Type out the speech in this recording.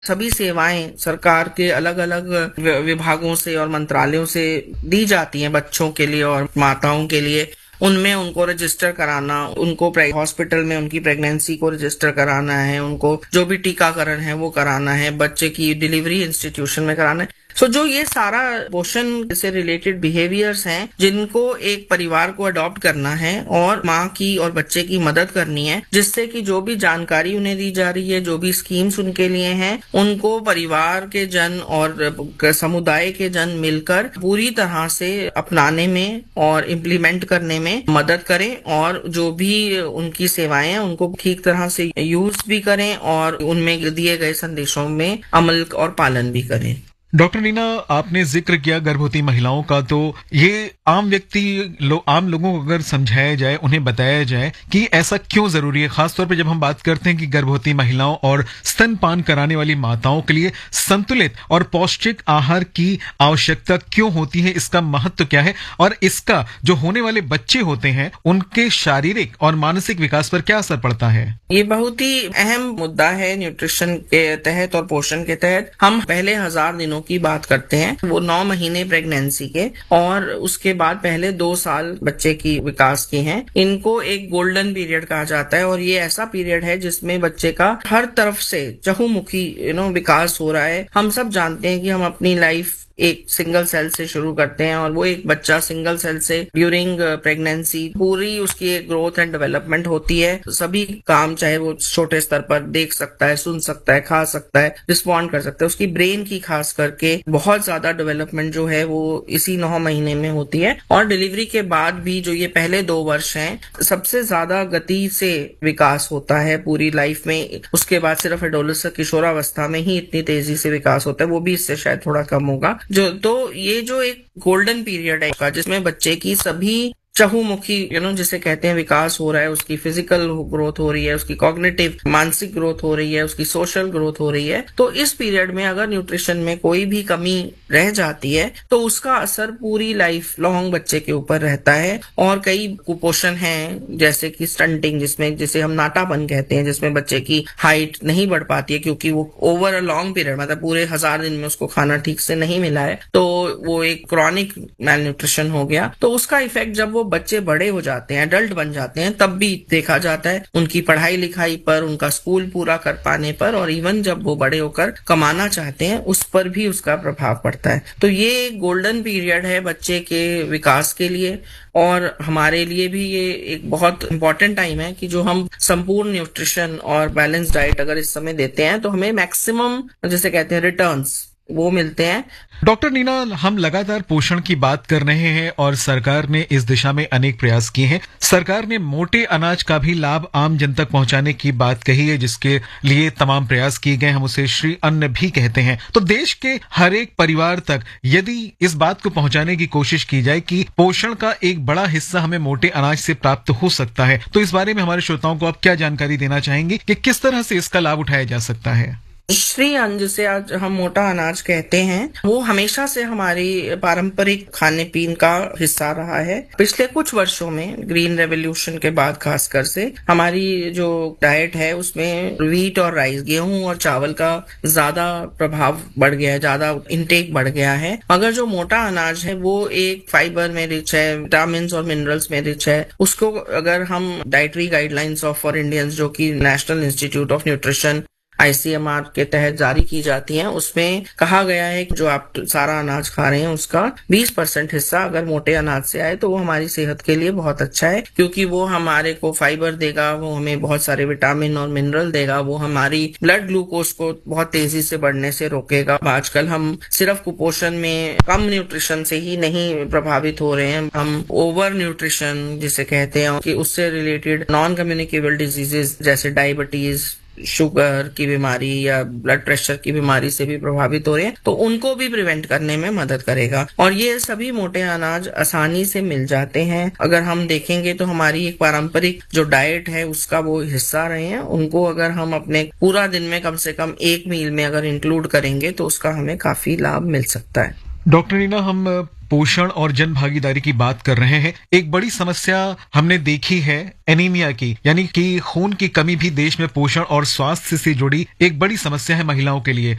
सभी सेवाएं सरकार के अलग अलग विभागों से और मंत्रालयों से दी जाती हैं बच्चों के लिए और माताओं के लिए। उनमें उनको रजिस्टर कराना, उनको हॉस्पिटल में उनकी प्रेगनेंसी को रजिस्टर कराना है, उनको जो भी टीकाकरण है वो कराना है, बच्चे की डिलीवरी इंस्टीट्यूशन में कराना है। जो ये सारा पोषण से रिलेटेड बिहेवियर्स हैं जिनको एक परिवार को अडॉप्ट करना है और माँ की और बच्चे की मदद करनी है, जिससे कि जो भी जानकारी उन्हें दी जा रही है, जो भी स्कीम्स उनके लिए हैं, उनको परिवार के जन और समुदाय के जन मिलकर पूरी तरह से अपनाने में और इम्प्लीमेंट करने में मदद करें, और जो भी उनकी सेवाएं हैं उनको ठीक तरह से यूज भी करें और उनमें दिए गए संदेशों में अमल और पालन भी करें। डॉक्टर नीना, आपने जिक्र किया गर्भवती महिलाओं का, तो ये आम आम लोगों को अगर समझाया जाए, उन्हें बताया जाए कि ऐसा क्यों जरूरी है, खासतौर पर जब हम बात करते हैं कि गर्भवती महिलाओं और स्तनपान कराने वाली माताओं के लिए संतुलित और पौष्टिक आहार की आवश्यकता क्यों होती है, इसका महत्व क्या है, और इसका जो होने वाले बच्चे होते हैं उनके शारीरिक और मानसिक विकास पर क्या असर पड़ता है। ये बहुत ही अहम मुद्दा है। न्यूट्रिशन के तहत और पोषण के तहत हम पहले 1000 दिनों की बात करते हैं, वो 9 महीने प्रेगनेंसी के, और उसके बाद पहले 2 साल बच्चे की विकास के हैं। इनको एक गोल्डन पीरियड कहा जाता है, और ये ऐसा पीरियड है जिसमें बच्चे का हर तरफ से चहुमुखी विकास हो रहा है। हम सब जानते हैं कि हम अपनी लाइफ एक सिंगल सेल से शुरू करते हैं, और वो एक बच्चा सिंगल सेल से ड्यूरिंग प्रेगनेंसी पूरी उसकी ग्रोथ एंड डेवलपमेंट होती है। सभी काम चाहे वो छोटे स्तर पर देख सकता है, सुन सकता है, खा सकता है, रिस्पॉन्ड कर सकता है। उसकी ब्रेन की खास करके बहुत ज्यादा डेवलपमेंट जो है वो इसी 9 महीने में होती है। और डिलीवरी के बाद भी जो ये पहले 2 वर्ष हैं, सबसे ज्यादा गति से विकास होता है पूरी लाइफ में। उसके बाद सिर्फ एडोलेसेंस किशोरावस्था में ही इतनी तेजी से विकास होता है, वो भी इससे शायद थोड़ा कम होगा। तो ये जो एक गोल्डन पीरियड है जिसमें बच्चे की सभी चहुमुखी जिसे कहते हैं विकास हो रहा है, उसकी फिजिकल ग्रोथ हो रही है, उसकी कॉग्निटिव मानसिक ग्रोथ हो रही है, उसकी सोशल ग्रोथ हो रही है। तो इस पीरियड में अगर न्यूट्रिशन में कोई भी कमी रह जाती है तो उसका असर पूरी लाइफ लॉन्ग बच्चे के ऊपर रहता है। और कई कुपोषण हैं जैसे कि स्टंटिंग, जिसे हम नाटापन कहते हैं, जिसमें बच्चे की हाइट नहीं बढ़ पाती है क्योंकि वो ओवर अ लॉन्ग पीरियड, मतलब पूरे 1000 दिन में उसको खाना ठीक से नहीं मिला है, तो वो एक क्रॉनिक मैल न्यूट्रिशन हो गया। तो उसका इफेक्ट जब वो बच्चे बड़े हो जाते हैं, एडल्ट बन जाते हैं, तब भी देखा जाता है उनकी पढ़ाई लिखाई पर, उनका स्कूल पूरा कर पाने पर, और इवन जब वो बड़े होकर कमाना चाहते हैं उस पर भी उसका प्रभाव पड़ता है। तो ये गोल्डन पीरियड है बच्चे के विकास के लिए, और हमारे लिए भी ये एक बहुत इंपॉर्टेंट टाइम है कि जो हम संपूर्ण न्यूट्रिशन और बैलेंस डाइट अगर इस समय देते हैं तो हमें मैक्सिमम जिसे कहते हैं रिटर्न्स वो मिलते हैं। डॉक्टर नीना, हम लगातार पोषण की बात कर रहे हैं और सरकार ने इस दिशा में अनेक प्रयास किए हैं। सरकार ने मोटे अनाज का भी लाभ आम जन तक पहुंचाने की बात कही है, जिसके लिए तमाम प्रयास किए गए, हम उसे श्री अन्न भी कहते हैं। तो देश के हर एक परिवार तक यदि इस बात को पहुंचाने की कोशिश की जाए कि पोषण का एक बड़ा हिस्सा हमें मोटे अनाज से प्राप्त हो सकता है, तो इस बारे में हमारे श्रोताओं को आप क्या जानकारी देना चाहेंगे कि किस तरह से इसका लाभ उठाया जा सकता है। श्री अन्न, जिसे आज हम मोटा अनाज कहते हैं, वो हमेशा से हमारी पारंपरिक खाने पीन का हिस्सा रहा है। पिछले कुछ वर्षों में ग्रीन रेवोल्यूशन के बाद खासकर से हमारी जो डाइट है उसमें व्हीट और राइस, गेहूं और चावल का ज्यादा प्रभाव बढ़ गया है, ज्यादा इंटेक बढ़ गया है। मगर जो मोटा अनाज है वो एक फाइबर में रिच है, विटामिन और मिनरल्स में रिच है। उसको अगर हम dietary guidelines of for Indians, जो कि national institute of nutrition ICMR के तहत जारी की जाती हैं, उसमें कहा गया है कि जो आप सारा अनाज खा रहे हैं उसका 20% हिस्सा अगर मोटे अनाज से आए तो वो हमारी सेहत के लिए बहुत अच्छा है, क्योंकि वो हमारे को फाइबर देगा, वो हमें बहुत सारे विटामिन और मिनरल देगा, वो हमारी ब्लड ग्लूकोज को बहुत तेजी से बढ़ने से रोकेगा। आजकल हम सिर्फ कुपोषण में कम न्यूट्रिशन से ही नहीं प्रभावित हो रहे हैं, हम ओवर न्यूट्रिशन जिसे कहते हैं कि उससे रिलेटेड नॉन कम्युनिकेबल डिजीजेस जैसे डायबिटीज, शुगर की बीमारी या ब्लड प्रेशर की बीमारी से भी प्रभावित हो रहे हैं, तो उनको भी प्रिवेंट करने में मदद करेगा। और ये सभी मोटे अनाज आसानी से मिल जाते हैं। अगर हम देखेंगे तो हमारी एक पारंपरिक जो डाइट है उसका वो हिस्सा रहे हैं, उनको अगर हम अपने पूरा दिन में कम से कम एक मील में अगर इंक्लूड करेंगे तो उसका हमें काफी लाभ मिल सकता है। डॉक्टर नीना, हम पोषण और जन भागीदारी की बात कर रहे हैं, एक बड़ी समस्या हमने देखी है एनीमिया की, यानी कि खून की कमी भी देश में पोषण और स्वास्थ्य से जुड़ी एक बड़ी समस्या है महिलाओं के लिए।